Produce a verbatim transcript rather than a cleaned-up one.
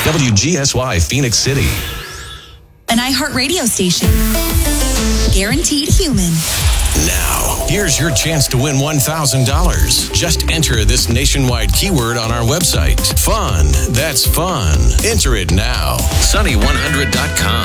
W G S Y Phoenix City. An iHeart radio station. Guaranteed human. Now, here's your chance to win one thousand dollars. Just enter this nationwide keyword on our website. Fun. That's fun. Enter it now. Sunny one hundred dot com.